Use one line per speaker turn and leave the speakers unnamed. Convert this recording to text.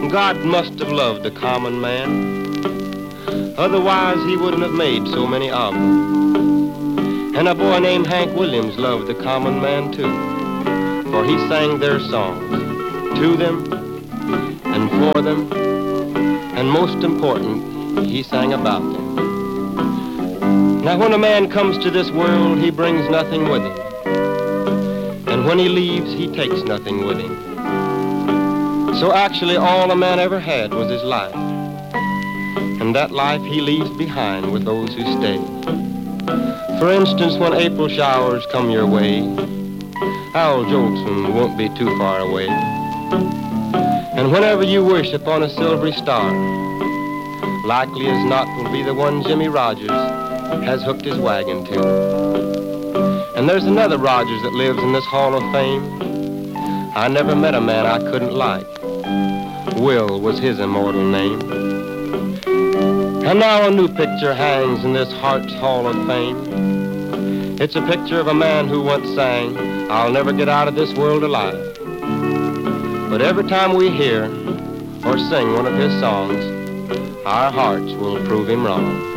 God must have loved the common man, otherwise he wouldn't have made so many of them. And a boy named Hank Williams loved the common man too, for he sang their songs to them and for them, and most important, he sang about them. Now when a man comes to this world, he brings nothing with him, and when he leaves, he takes nothing with him. So actually all a man ever had was his life, and that life he leaves behind with those who stay. For instance, when April showers come your way, Al Jolson won't be too far away. And whenever you wish upon a silvery star, likely as not will be the one Jimmy Rogers has hooked his wagon to. And there's another Rogers that lives in this Hall of Fame. I never met a man I couldn't like. Will was his immortal name. And now a new picture hangs in this Heart's Hall of Fame. It's a picture of a man who once sang, "I'll never get out of this world alive." But every time we hear or sing one of his songs, our hearts will prove him wrong.